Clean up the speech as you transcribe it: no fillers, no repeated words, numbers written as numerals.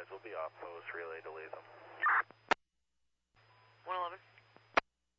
advise, we'll be off post, relay to Latham.